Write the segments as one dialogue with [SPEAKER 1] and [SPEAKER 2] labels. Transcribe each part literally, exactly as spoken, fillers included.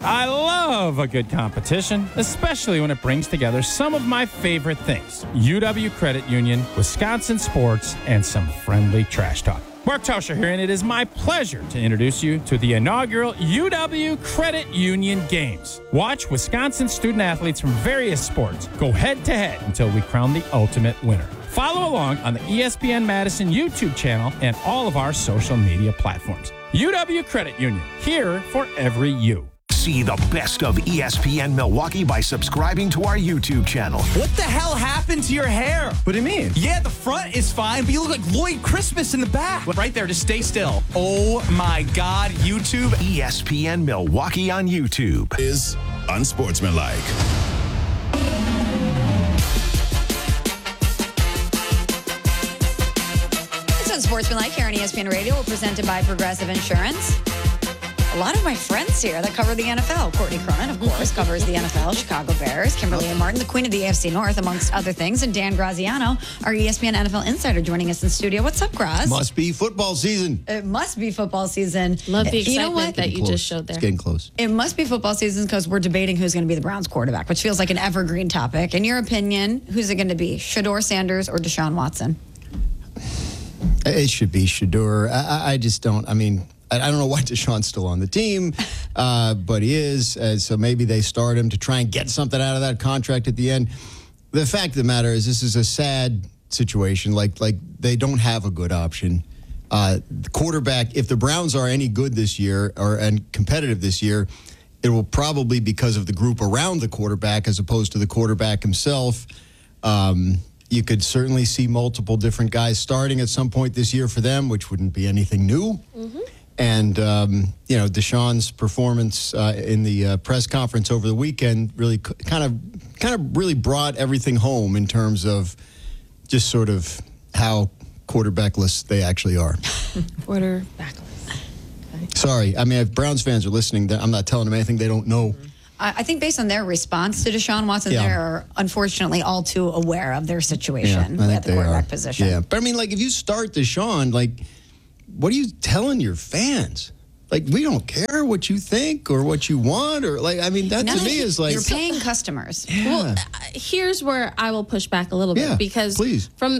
[SPEAKER 1] I love a good competition, especially when it brings together some of my favorite things. U W Credit Union, Wisconsin sports, and some friendly trash talk. Mark Tauscher here, and it is my pleasure to introduce you to the inaugural U W Credit Union Games. Watch Wisconsin student athletes from various sports go head-to-head until we crown the ultimate winner. Follow along on the E S P N Madison YouTube channel and all of our social media platforms. U W Credit Union, here for every you.
[SPEAKER 2] See the best of E S P N Milwaukee by subscribing to our YouTube channel.
[SPEAKER 3] What the hell happened to your hair?
[SPEAKER 1] What do you mean?
[SPEAKER 3] Yeah, the front is fine, but you look like Lloyd Christmas in the back. Right there, just stay still. Oh my God, YouTube.
[SPEAKER 2] E S P N Milwaukee on YouTube
[SPEAKER 4] is unsportsmanlike.
[SPEAKER 5] It's Unsportsmanlike here on E S P N Radio. We're presented by Progressive Insurance. A lot of my friends here that cover the N F L. Courtney Cronin, of course, covers the N F L, Chicago Bears. Kimberly and Martin, the queen of the A F C North, amongst other things. And Dan Graziano, our E S P N N F L insider, joining us in studio. What's up, Graz?
[SPEAKER 6] Must be football season.
[SPEAKER 5] It must be football season.
[SPEAKER 7] Love the excitement
[SPEAKER 5] you know what?
[SPEAKER 7] that you
[SPEAKER 6] close.
[SPEAKER 7] just showed there.
[SPEAKER 6] It's getting close.
[SPEAKER 5] It must be football season because we're debating who's going to be the Browns quarterback, which feels like an evergreen topic. In your opinion, who's it going to be? Shedeur Sanders or Deshaun Watson?
[SPEAKER 6] It should be Shedeur. I, I just don't. I mean, I, I don't know why Deshaun's still on the team, uh, but he is. Uh, so maybe they start him to try and get something out of that contract at the end. The fact of the matter is, this is a sad situation. Like, like they don't have a good option. Uh, the quarterback, if the Browns are any good this year or and competitive this year, it will probably because of the group around the quarterback as opposed to the quarterback himself. Um, You could certainly see multiple different guys starting at some point this year for them, which wouldn't be anything new. Mm-hmm. And, um, you know, Deshaun's performance uh, in the uh, press conference over the weekend really c- kind of kind of really brought everything home in terms of just sort of how quarterbackless they actually are.
[SPEAKER 7] Quarterbackless. Okay.
[SPEAKER 6] Sorry. I mean, if Browns fans are listening, I'm not telling them anything they don't know. Mm-hmm.
[SPEAKER 5] I think based on their response to Deshaun Watson,
[SPEAKER 6] Yeah.
[SPEAKER 5] they're unfortunately all too aware of their situation
[SPEAKER 6] Yeah, I think
[SPEAKER 5] at the
[SPEAKER 6] they
[SPEAKER 5] quarterback
[SPEAKER 6] are.
[SPEAKER 5] position.
[SPEAKER 6] Yeah, but I mean, like, if you start Deshaun, like, what are you telling your fans? Like, we don't care what you think or what you want, or like, I mean, that
[SPEAKER 5] None
[SPEAKER 6] to
[SPEAKER 5] of
[SPEAKER 6] me
[SPEAKER 5] you-
[SPEAKER 6] is like,
[SPEAKER 5] you're paying customers.
[SPEAKER 6] yeah.
[SPEAKER 7] Well, uh, here's where I will push back a little bit
[SPEAKER 6] Yeah,
[SPEAKER 7] because
[SPEAKER 6] please.
[SPEAKER 7] from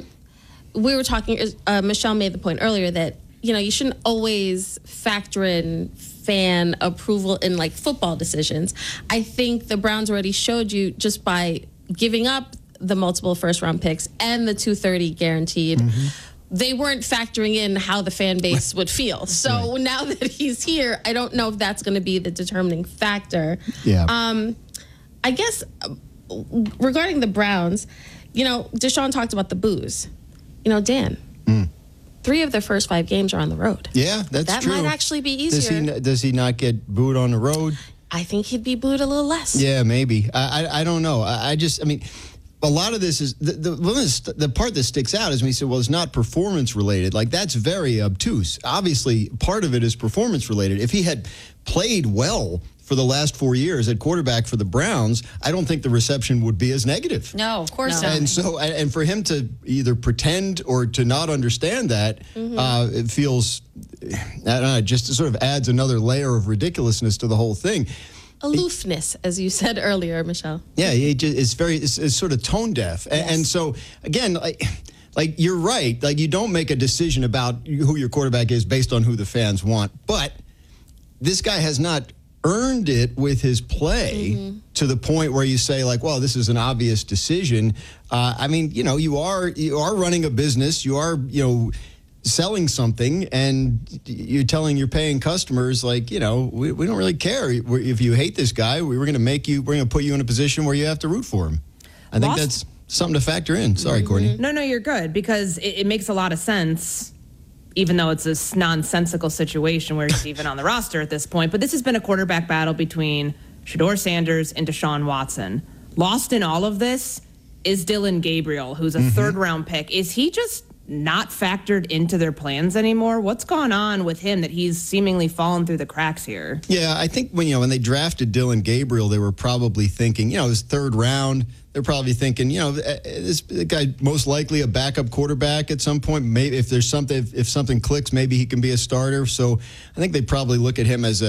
[SPEAKER 7] we were talking. Uh, Michelle made the point earlier that you know you shouldn't always factor in fan approval in like football decisions. I think the Browns already showed you just by giving up the multiple first round picks and the two thirty guaranteed. Mm-hmm. They weren't factoring in how the fan base would feel. So right. Now that he's here, I don't know if that's going to be the determining factor.
[SPEAKER 6] Yeah.
[SPEAKER 7] Um, I guess uh, regarding the Browns, you know, Deshaun talked about the booze. You know, Dan, mm. three of their first five games are on the road.
[SPEAKER 6] Yeah, that's
[SPEAKER 7] that
[SPEAKER 6] true.
[SPEAKER 7] That might actually be easier.
[SPEAKER 6] Does he, does he not get booed on the road?
[SPEAKER 7] I think he'd be booed a little less.
[SPEAKER 6] Yeah, maybe. I I, I don't know. I, I just, I mean, a lot of this is, the the, one of the the part that sticks out is when he said, well, it's not performance related. Like, that's very obtuse. Obviously, part of it is performance related. If he had played well for the last four years at quarterback for the Browns, I don't think the reception would be as negative.
[SPEAKER 5] No, of course
[SPEAKER 7] No.
[SPEAKER 5] not.
[SPEAKER 6] And so, and for him to either pretend or to not understand that, mm-hmm. uh, it feels, I don't know, it just sort of adds another layer of ridiculousness to the whole thing.
[SPEAKER 7] Aloofness, as you said earlier, Michelle.
[SPEAKER 6] Yeah, it just, it's very, it's, it's sort of tone deaf. And,
[SPEAKER 5] Yes.
[SPEAKER 6] and so, again, like, like you're right. Like, you don't make a decision about who your quarterback is based on who the fans want. But this guy has not earned it with his play mm-hmm. to the point where you say, like, well, this is an obvious decision. Uh, I mean, you know, you are you are running a business. You are, you know, selling something, and you're telling your paying customers, like, you know, we, we don't really care if you hate this guy. We were going to make you, we're going to put you in a position where you have to root for him. I think
[SPEAKER 8] Lost?
[SPEAKER 6] that's something to factor in. Sorry,
[SPEAKER 7] Mm-hmm.
[SPEAKER 6] Courtney.
[SPEAKER 8] No, no, you're good, because it, it makes a lot of sense, even though it's this nonsensical situation where he's even on the roster at this point. But this has been a quarterback battle between Shedeur Sanders and Deshaun Watson. Lost in all of this is Dylan Gabriel, who's a mm-hmm. third-round pick. Is he just not factored into their plans anymore? What's gone on with him that he's seemingly fallen through the cracks here?
[SPEAKER 6] Yeah, I think when you know when they drafted Dylan Gabriel, they were probably thinking, you know, his third round. They're probably thinking, you know, this guy most likely a backup quarterback at some point. Maybe if there's something, if, if something clicks, maybe he can be a starter. So I think they probably look at him as a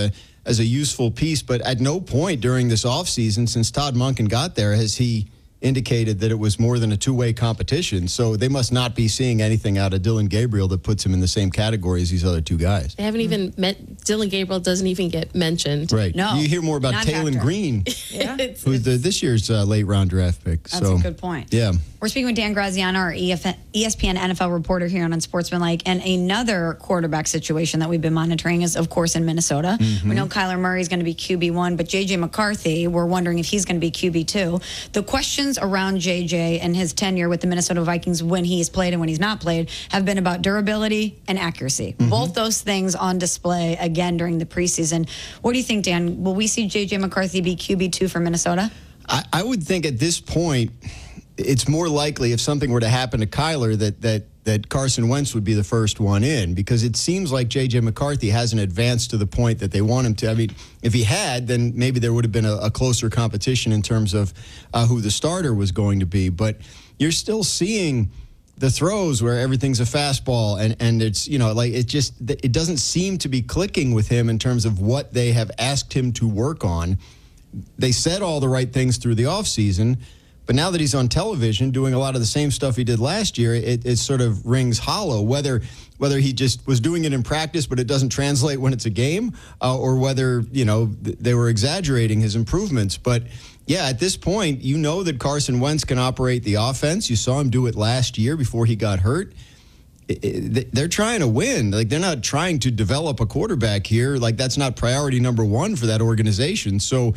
[SPEAKER 6] as a useful piece. But at no point during this offseason, since Todd Monken got there, has he indicated that it was more than a two-way competition. So they must not be seeing anything out of Dylan Gabriel that puts him in the same category as these other two guys.
[SPEAKER 7] They haven't even met. Dylan Gabriel doesn't even get mentioned.
[SPEAKER 6] Right.
[SPEAKER 5] No,
[SPEAKER 6] You hear more about Taylon
[SPEAKER 5] non-factor.
[SPEAKER 6] Green,
[SPEAKER 5] Yeah.
[SPEAKER 7] It's-
[SPEAKER 6] who's the, this year's uh, late round draft pick.
[SPEAKER 5] That's
[SPEAKER 6] so,
[SPEAKER 5] a good point.
[SPEAKER 6] Yeah.
[SPEAKER 5] We're speaking with Dan Graziano, our E S P N N F L reporter here on Unsportsmanlike. And another quarterback situation that we've been monitoring is, of course, in Minnesota.
[SPEAKER 6] Mm-hmm.
[SPEAKER 5] We know Kyler Murray is going to be Q B one, but J J McCarthy, we're wondering if he's going to be Q B two. The questions around J J and his tenure with the Minnesota Vikings when he's played and when he's not played have been about durability and accuracy.
[SPEAKER 6] Mm-hmm.
[SPEAKER 5] Both those things on display again during the preseason. What do you think, Dan? Will we see J J McCarthy be Q B two for Minnesota?
[SPEAKER 6] I, I would think at this point, it's more likely if something were to happen to Kyler that that that Carson Wentz would be the first one in, because it seems like J J McCarthy hasn't advanced to the point that they want him to. I mean, if he had, then maybe there would have been a, a closer competition in terms of uh, who the starter was going to be. But you're still seeing the throws where everything's a fastball, and, and it's, you know, like it just, it doesn't seem to be clicking with him in terms of what they have asked him to work on. They said all the right things through the offseason, but now that he's on television doing a lot of the same stuff he did last year, it, it sort of rings hollow, whether whether he just was doing it in practice, but it doesn't translate when it's a game, uh, or whether, you know, th- they were exaggerating his improvements. But yeah, at this point, you know that Carson Wentz can operate the offense. You saw him do it last year before he got hurt. It, it, they're trying to win. Like, they're not trying to develop a quarterback here. Like, that's not priority number one for that organization. So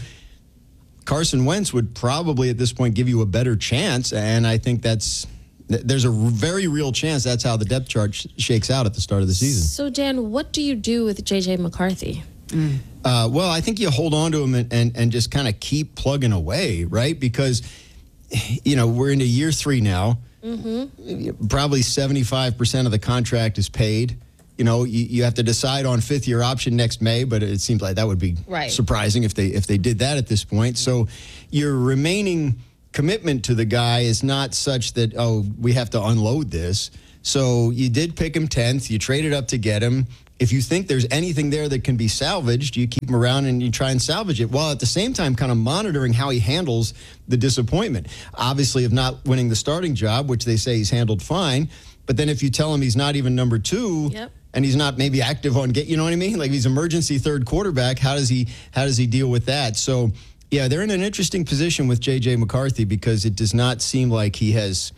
[SPEAKER 6] Carson Wentz would probably at this point give you a better chance, and I think that's there's a very real chance that's how the depth chart sh- shakes out at the start of the season.
[SPEAKER 7] So, Dan, what do you do with J J McCarthy?
[SPEAKER 5] Mm.
[SPEAKER 6] Uh, well, I think you hold on to him and, and, and just kind of keep plugging away, right? Because, you know, we're into year three now. Mm-hmm. Probably seventy-five percent of the contract is paid. You know, you, you have to decide on fifth year option next May, but it seems like that would be
[SPEAKER 7] Right.
[SPEAKER 6] surprising if they if they did that at this point. So your remaining commitment to the guy is not such that, oh, we have to unload this. So you did pick him tenth. You traded up to get him. If you think there's anything there that can be salvaged, you keep him around and you try and salvage it, while at the same time kind of monitoring how he handles the disappointment. Obviously, of not winning the starting job, which they say he's handled fine. But then if you tell him he's not even number two,
[SPEAKER 7] Yep.
[SPEAKER 6] and he's not maybe active on get, you know what I mean? Like, he's emergency third quarterback. How does he how does he deal with that? So, yeah, they're in an interesting position with J J McCarthy, because it does not seem like he has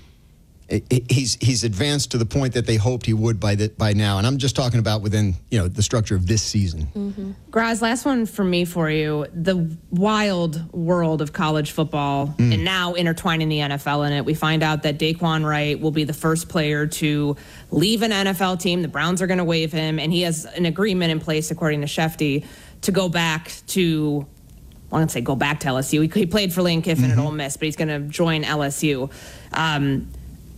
[SPEAKER 6] he's he's advanced to the point that they hoped he would by the, by now. And I'm just talking about within, you know, the structure of this season.
[SPEAKER 7] Mm-hmm.
[SPEAKER 8] Graz, last one for me for you. The wild world of college football, and now intertwining the N F L in it. We find out that Daquan Wright will be the first player to leave an N F L team. The Browns are going to waive him, and he has an agreement in place, according to Shefty, to go back to, well, I don't say go back to L S U. He, he played for Lane Kiffin
[SPEAKER 6] Mm-hmm.
[SPEAKER 8] at Ole Miss, but he's going to join L S U. Um,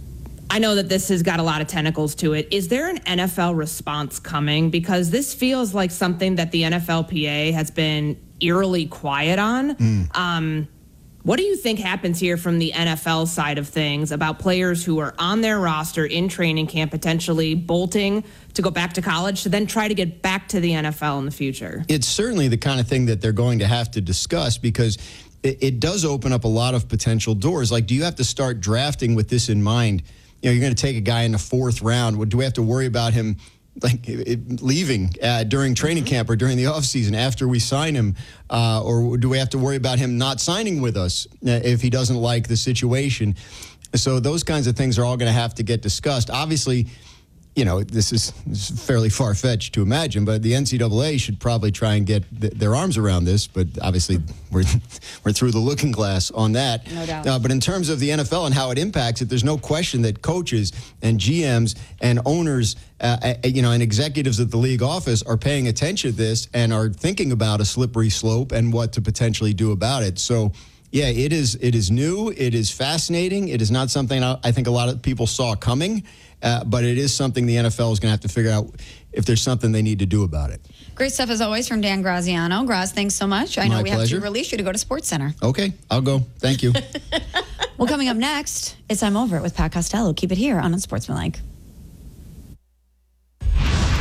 [SPEAKER 8] I know that this has got a lot of tentacles to it. Is there an N F L response coming? Because this feels like something that the N F L P A has been eerily quiet on.
[SPEAKER 6] Mm.
[SPEAKER 8] Um, what do you think happens here from the N F L side of things about players who are on their roster in training camp, potentially bolting to go back to college to then try to get back to the N F L in the future?
[SPEAKER 6] It's certainly the kind of thing that they're going to have to discuss, because it, it does open up a lot of potential doors. Like, do you have to start drafting with this in mind? You know, you're going to take a guy in the fourth round. What, do we have to worry about him like it, leaving uh, during training camp or during the offseason after we sign him? Uh, or do we have to worry about him not signing with us uh, if he doesn't like the situation? So those kinds of things are all going to have to get discussed. Obviously, you know, this is, this is fairly far-fetched to imagine, but the N C double A should probably try and get th- their arms around this. But obviously, we're we're through the looking glass on that.
[SPEAKER 5] No doubt.
[SPEAKER 6] Uh, but in terms of the N F L and how it impacts it, there's no question that coaches and G Ms and owners, uh, uh, you know, and executives at the league office are paying attention to this and are thinking about a slippery slope and what to potentially do about it. So, yeah, it is it is new. It is fascinating. It is not something I, I think a lot of people saw coming. Uh, but it is something the N F L is going to have to figure out if there's something they need to do about it.
[SPEAKER 5] Great stuff as always from Dan Graziano. Graz, thanks so much. I know
[SPEAKER 6] My
[SPEAKER 5] we
[SPEAKER 6] pleasure.
[SPEAKER 5] have to release you to go to Sports Center.
[SPEAKER 6] Okay, I'll go. Thank you.
[SPEAKER 5] Well, coming up next, it's I'm Over It with Pat Costello. Keep it here on Unsportsmanlike.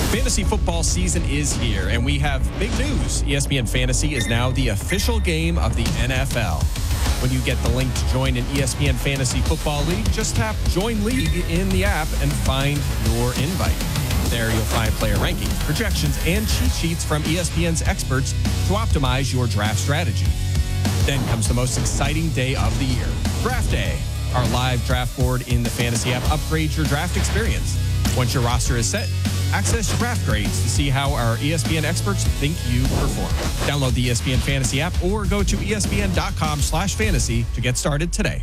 [SPEAKER 9] Fantasy football season is here, and we have big news. E S P N Fantasy is now the official game of the N F L. When you get the link to join an E S P N Fantasy Football League, just tap Join League in the app and find your invite. There you'll find player rankings, projections, and cheat sheets from E S P N's experts to optimize your draft strategy. Then comes the most exciting day of the year, Draft Day. Our live draft board in the Fantasy app upgrades your draft experience. Once your roster is set, access draft grades to see how our E S P N experts think you perform. Download the E S P N Fantasy app or go to espn.com slash fantasy to get started today.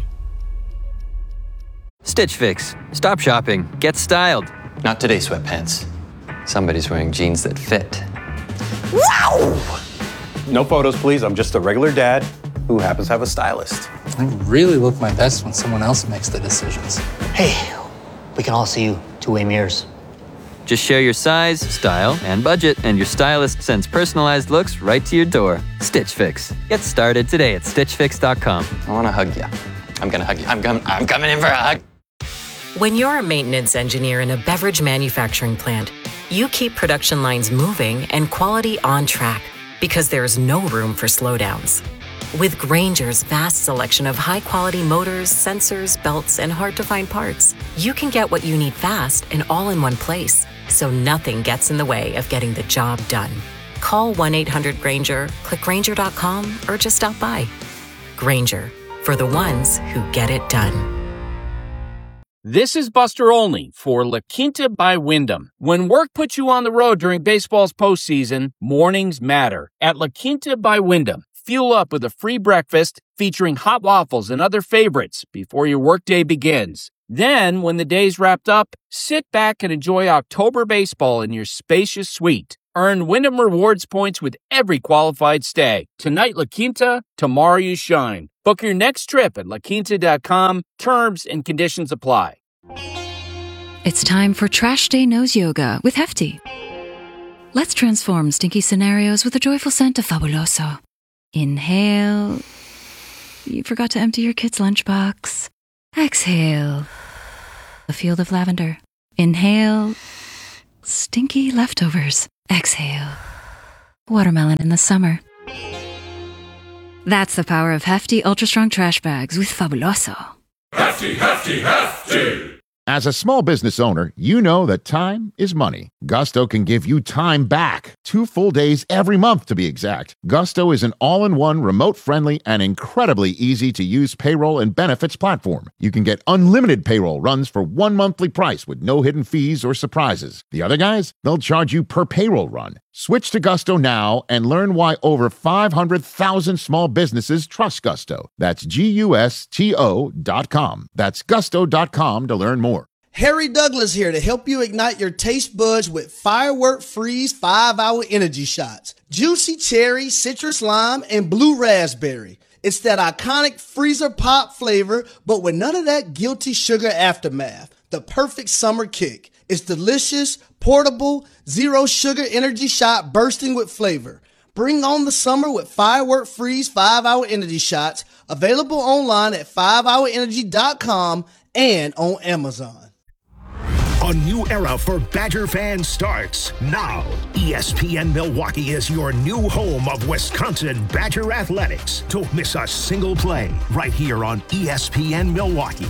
[SPEAKER 10] Stitch Fix. Stop shopping. Get styled.
[SPEAKER 11] Not today, sweatpants. Somebody's wearing jeans that fit. Wow! No photos, please. I'm just a regular dad who happens to have a stylist.
[SPEAKER 12] I really look my best when someone else makes the decisions.
[SPEAKER 13] Hey, we can all see you two-way mirrors.
[SPEAKER 10] Just share your size, style, and budget, and your stylist sends personalized looks right to your door. Stitch Fix. Get started today at stitch fix dot com.
[SPEAKER 11] I want to hug you. I'm going to hug you. I'm, com- I'm coming in for a hug.
[SPEAKER 14] When you're a maintenance engineer in a beverage manufacturing plant, you keep production lines moving and quality on track because there's no room for slowdowns. With Grainger's vast selection of high-quality motors, sensors, belts, and hard-to-find parts, you can get what you need fast and all in one place, so nothing gets in the way of getting the job done. Call one eight hundred Grainger, click Grainger dot com, or just stop by. Grainger, for the ones who get it done.
[SPEAKER 15] This is Buster Olney for La Quinta by Wyndham. When work puts you on the road during baseball's postseason, mornings matter. At La Quinta by Wyndham, fuel up with a free breakfast featuring hot waffles and other favorites before your workday begins. Then, when the day's wrapped up, sit back and enjoy October baseball in your spacious suite. Earn Wyndham Rewards points with every qualified stay. Tonight, La Quinta, tomorrow you shine. Book your next trip at la quinta dot com. Terms and conditions apply.
[SPEAKER 16] It's time for Trash Day Nose Yoga with Hefty. Let's transform stinky scenarios with a joyful scent of Fabuloso. Inhale. You forgot to empty your kid's lunchbox. Exhale. A field of lavender. Inhale. Stinky leftovers. Exhale. Watermelon in the summer. That's the power of Hefty Ultra Strong Trash Bags with Fabuloso.
[SPEAKER 17] Hefty, hefty, hefty!
[SPEAKER 18] As a small business owner, you know that time is money. Gusto can give you time back. Two full days every month, to be exact. Gusto is an all-in-one, remote-friendly, and incredibly easy-to-use payroll and benefits platform. You can get unlimited payroll runs for one monthly price with no hidden fees or surprises. The other guys, they'll charge you per payroll run. Switch to Gusto now and learn why over five hundred thousand small businesses trust Gusto. That's G U S T O dot com. That's gusto dot com to learn more.
[SPEAKER 19] Harry Douglas here to help you ignite your taste buds with Firework Freeze five hour Energy Shots. Juicy cherry, citrus lime, and blue raspberry. It's that iconic freezer pop flavor, but with none of that guilty sugar aftermath. The perfect summer kick. It's delicious, portable, zero sugar energy shot bursting with flavor. Bring on the summer with Firework Freeze five hour Energy Shots. Available online at five hour energy dot com and on Amazon.
[SPEAKER 2] A new era for Badger fans starts now. E S P N Milwaukee is your new home of Wisconsin Badger athletics. Don't miss a single play right here on E S P N Milwaukee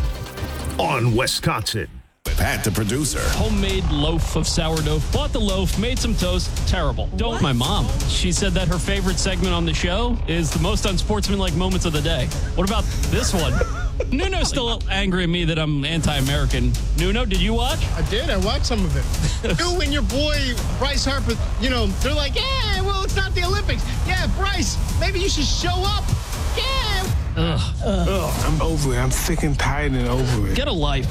[SPEAKER 2] on Wisconsin.
[SPEAKER 4] Pat, the producer.
[SPEAKER 20] Homemade loaf of sourdough. Bought the loaf, made some toast. Terrible. Don't. What? My mom. She said that her favorite segment on the show is the most unsportsmanlike moments of the day. What about this one? Nuno's still angry at me that I'm anti-American. Nuno, did you watch?
[SPEAKER 21] I did. I watched some of it. You and your boy, Bryce Harper, you know, they're like, yeah, well, it's not the Olympics. Yeah, Bryce, maybe you should show up. Yeah.
[SPEAKER 20] Ugh.
[SPEAKER 21] Ugh. I'm over it. I'm sick and tired and over it.
[SPEAKER 20] Get a life.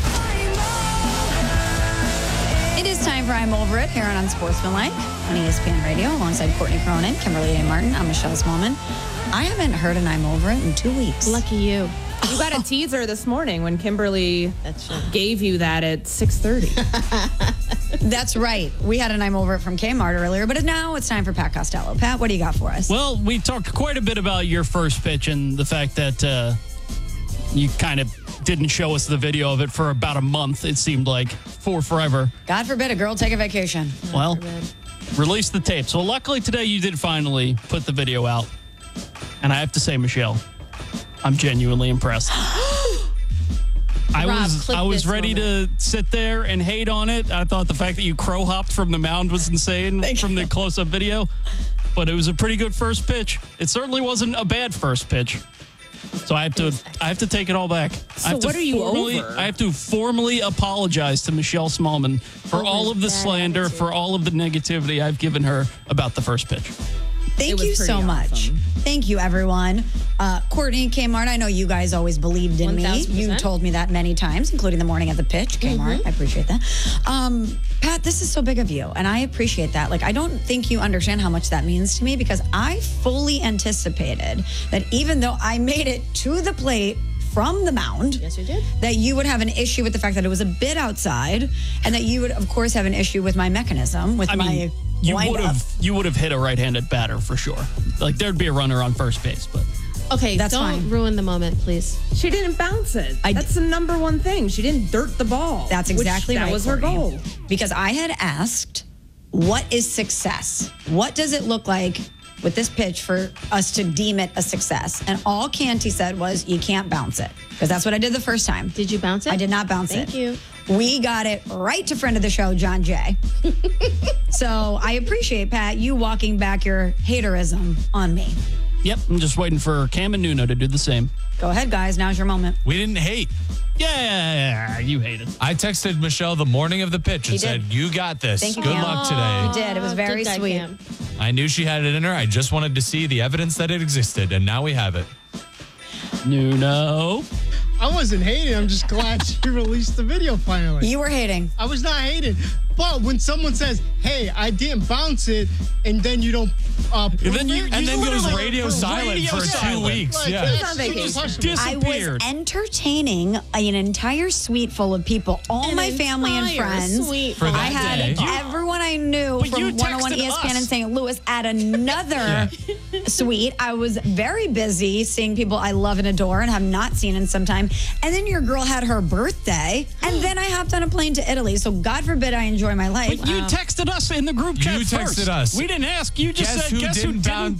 [SPEAKER 5] It is time for I'm Over It here on Unsportsmanlike on E S P N Radio alongside Courtney Cronin, Kimberly A. Martin. I'm Michelle Smallman. I haven't heard an I'm Over It in two weeks.
[SPEAKER 7] Lucky you.
[SPEAKER 8] You got a teaser this morning when Kimberly gave you that at six thirty.
[SPEAKER 5] That's right. We had an I'm Over It from Kmart earlier, but now it's time for Pat Costello. Pat, what do you got for us?
[SPEAKER 20] Well, we talked quite a bit about your first pitch and the fact that uh, you kind of didn't show us the video of it for about a month, it seemed like, for forever.
[SPEAKER 5] God forbid a girl take a vacation.
[SPEAKER 20] Well, release the tape. So luckily today you did finally put the video out. And I have to say, Michelle, I'm genuinely impressed. I
[SPEAKER 7] Rob,
[SPEAKER 20] was
[SPEAKER 7] clip
[SPEAKER 20] I was
[SPEAKER 7] this
[SPEAKER 20] ready
[SPEAKER 7] moment.
[SPEAKER 20] to sit there and hate on it. I thought the fact that you crow hopped from the mound was insane from the close up video, but it was a pretty good first pitch. It certainly wasn't a bad first pitch. So I have to I have to take it all back.
[SPEAKER 8] So
[SPEAKER 20] I have to
[SPEAKER 8] what are you
[SPEAKER 20] formally,
[SPEAKER 8] over?
[SPEAKER 20] I have to formally apologize to Michelle Smallman for
[SPEAKER 5] Over
[SPEAKER 20] all of the
[SPEAKER 5] that
[SPEAKER 20] slander,
[SPEAKER 5] attitude.
[SPEAKER 20] for all of the negativity I've given her about the first pitch.
[SPEAKER 5] Thank
[SPEAKER 8] was
[SPEAKER 5] you so
[SPEAKER 8] pretty
[SPEAKER 5] much.
[SPEAKER 8] awesome.
[SPEAKER 5] Thank you, everyone. Uh, Courtney, Kmart, I know you guys always believed in
[SPEAKER 7] one
[SPEAKER 5] me.
[SPEAKER 7] thousand
[SPEAKER 5] You
[SPEAKER 7] percent.
[SPEAKER 5] told me that many times, including the morning of the pitch. Kmart, I appreciate that. Um, Pat, this is so big of you, and I appreciate that. Like, I don't think you understand how much that means to me because I fully anticipated that even though I made it to the plate from the mound,
[SPEAKER 7] Yes, you did.
[SPEAKER 5] that you would have an issue with the fact that it was a bit outside, and that you would, of course, have an issue with my mechanism, with
[SPEAKER 20] I
[SPEAKER 5] my
[SPEAKER 20] mean, you
[SPEAKER 5] wind
[SPEAKER 20] would
[SPEAKER 5] up.
[SPEAKER 20] have you would have hit a right-handed batter for sure. Like there'd be a runner on first base, but
[SPEAKER 7] Okay,
[SPEAKER 5] That's
[SPEAKER 7] don't
[SPEAKER 5] fine.
[SPEAKER 7] ruin the moment, please.
[SPEAKER 8] She didn't bounce it.
[SPEAKER 5] I-
[SPEAKER 8] That's the number one thing. She didn't dirt the ball.
[SPEAKER 5] That's
[SPEAKER 8] which-
[SPEAKER 5] exactly right.
[SPEAKER 8] That was her
[SPEAKER 5] Courtney.
[SPEAKER 8] goal.
[SPEAKER 5] Because I had asked, what is success? What does it look like with this pitch for us to deem it a success? And all Canty said was, you can't bounce it. Because that's what I did the first time.
[SPEAKER 7] Did you bounce it?
[SPEAKER 5] I did not bounce
[SPEAKER 7] Thank
[SPEAKER 5] it.
[SPEAKER 7] you.
[SPEAKER 5] We got it right to friend of the show, John Jay. So I appreciate, Pat, you walking back your haterism on me.
[SPEAKER 20] yep, I'm just waiting for Cam and Nuno to do the same.
[SPEAKER 5] Go ahead, guys. Now's your moment.
[SPEAKER 1] We didn't hate.
[SPEAKER 20] Yeah, you hate it.
[SPEAKER 1] I texted Michelle the morning of the pitch and
[SPEAKER 5] He
[SPEAKER 1] said,
[SPEAKER 5] did.
[SPEAKER 1] "You got this.
[SPEAKER 5] Thank you,
[SPEAKER 1] Good
[SPEAKER 5] Cam.
[SPEAKER 1] luck today."
[SPEAKER 5] You did. It was very
[SPEAKER 7] Good guy,
[SPEAKER 5] sweet.
[SPEAKER 7] Cam.
[SPEAKER 1] I knew she had it in her. I just wanted to see the evidence that it existed, and now we have it.
[SPEAKER 20] Nuno.
[SPEAKER 21] I wasn't hating. I'm just glad she released the video finally.
[SPEAKER 5] You were hating.
[SPEAKER 21] I was not hating. But when someone says, hey, I didn't bounce it, and then you don't uh,
[SPEAKER 1] And then you-
[SPEAKER 21] prove it,
[SPEAKER 1] and then goes
[SPEAKER 21] literally-
[SPEAKER 1] radio silent
[SPEAKER 21] radio
[SPEAKER 1] for two
[SPEAKER 21] silent.
[SPEAKER 1] weeks,
[SPEAKER 21] Like,
[SPEAKER 1] yeah.
[SPEAKER 21] that's-
[SPEAKER 8] He's on
[SPEAKER 21] you
[SPEAKER 8] vacation.
[SPEAKER 21] just hush
[SPEAKER 5] I
[SPEAKER 20] Disappeared.
[SPEAKER 5] was entertaining an entire suite full of people, all
[SPEAKER 7] An
[SPEAKER 5] my family and
[SPEAKER 7] entire
[SPEAKER 5] friends.
[SPEAKER 7] suite
[SPEAKER 1] For
[SPEAKER 7] full
[SPEAKER 5] I
[SPEAKER 1] that
[SPEAKER 5] had
[SPEAKER 1] day.
[SPEAKER 5] everyone I knew
[SPEAKER 20] But
[SPEAKER 5] from
[SPEAKER 20] you
[SPEAKER 5] one oh one
[SPEAKER 20] texted
[SPEAKER 5] E S P N
[SPEAKER 20] us.
[SPEAKER 5] in Saint Louis at another suite. I was very busy seeing people I love and adore and have not seen in some time. And then your girl had her birthday, and then I hopped on a plane to Italy. So God forbid I enjoy my life.
[SPEAKER 20] But you texted us in the group chat
[SPEAKER 1] You texted
[SPEAKER 20] first.
[SPEAKER 1] us.
[SPEAKER 20] We didn't ask. You just
[SPEAKER 1] Guess
[SPEAKER 20] said,
[SPEAKER 1] who
[SPEAKER 20] guess who
[SPEAKER 1] didn't
[SPEAKER 20] didn't
[SPEAKER 1] bounce-